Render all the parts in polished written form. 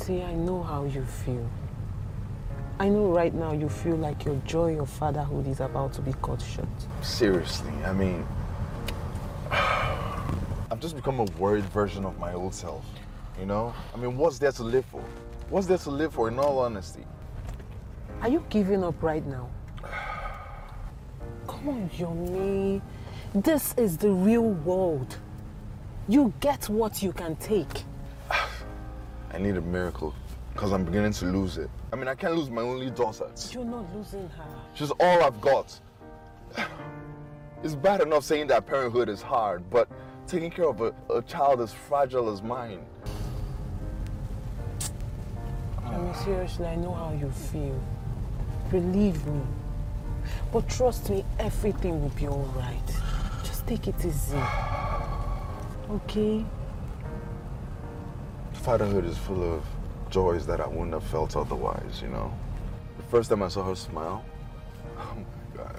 See, I know how you feel. I know right now you feel like your joy of fatherhood is about to be cut short. Seriously, I mean, I've just become a worried version of my old self, you know? I mean, what's there to live for? What's there to live for, in all honesty? Are you giving up right now? Come on, Yomi. This is the real world. You get what you can take. I need a miracle, because I'm beginning to lose it. I mean, I can't lose my only daughter. You're not losing her. She's all I've got. It's bad enough saying that parenthood is hard, but taking care of a child as fragile as mine. I mean, seriously, I know how you feel. Believe me. But trust me, everything will be all right. Just take it easy. Okay? Fatherhood is full of joys that I wouldn't have felt otherwise, you know? The first time I saw her smile, oh my God.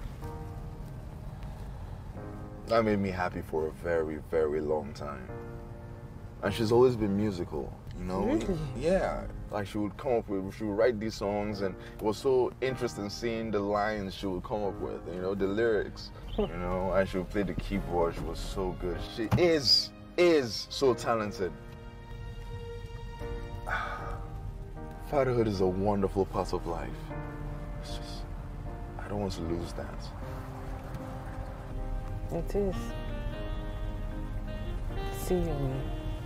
That made me happy for a very, very long time. And she's always been musical, you know? Really? Yeah. Like she would write these songs, and it was so interesting seeing the lines she would come up with, you know, the lyrics, you know? And she would play the keyboard. She was so good. She is so talented. Fatherhood is a wonderful part of life. It's just, I don't want to lose that. It is. See, Yomi.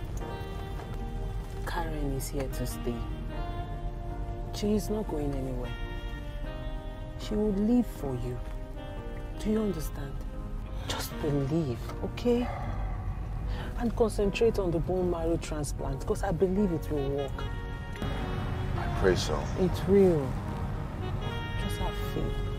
Karen is here to stay. She is not going anywhere. She will live for you. Do you understand? Just believe, okay? And concentrate on the bone marrow transplant, because I believe it will work. I pray so. It will. Just have faith.